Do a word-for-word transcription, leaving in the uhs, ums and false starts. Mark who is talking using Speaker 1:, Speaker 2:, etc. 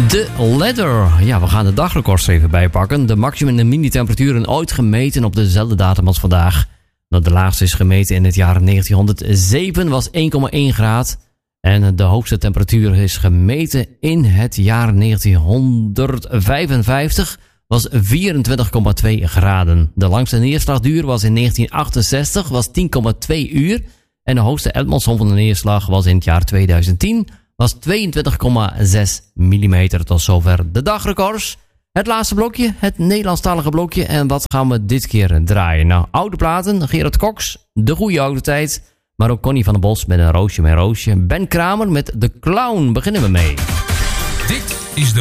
Speaker 1: De ladder. Ja, we gaan de dagrecords even bijpakken. De maximum en minimumtemperaturen ooit gemeten op dezelfde datum als vandaag. De laagste is gemeten in het jaar negentienhonderdzeven, was één komma één graad. En de hoogste temperatuur is gemeten in het jaar negentienhonderdvijfenvijftig, was vierentwintig komma twee graden. De langste neerslagduur was in negentien achtenzestig, was tien komma twee uur. En de hoogste uitmondsomvende neerslag was in het jaar tweeduizend tien, was tweeëntwintig komma zes millimeter. Tot zover de dagrecords. Het laatste blokje, het Nederlandstalige blokje. En wat gaan we dit keer draaien? Nou, oude platen, Gerard Cox, De Goeie Oude Tijd. Maar ook Connie van der Bos met Een Roosje, Mijn Roosje. Ben Kramer met De Clown, beginnen we mee.
Speaker 2: Dit